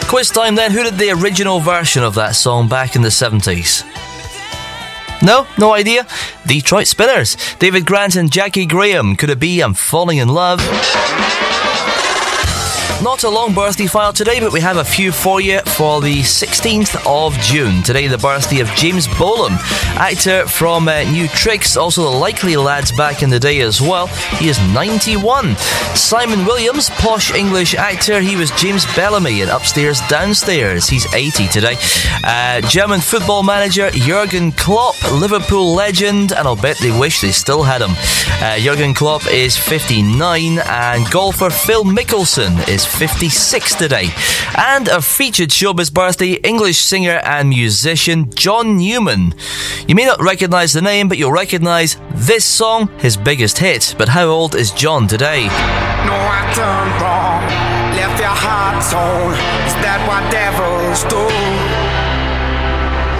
Quiz time then. Who did the original version of that song back in the 70s? No? No idea? Detroit Spinners. David Grant and Jackie Graham. Could it be I'm Falling in Love? Not a long birthday file today, but we have a few for you for the 16th of June. Today, the birthday of James Bolam, actor from New Tricks, also the Likely Lads back in the day as well. He is 91. Simon Williams, posh English actor. He was James Bellamy in Upstairs, Downstairs. He's 80 today. German football manager Jurgen Klopp, Liverpool legend, and I'll bet they wish they still had him. Jurgen Klopp is 59, and golfer Phil Mickelson is 56 today. And a featured showbiz birthday, English singer and musician John Newman. You may not recognise the name, but you'll recognise this song, his biggest hit. But how old is John today? No, I done wrong, left your heart torn. Is that what devils do?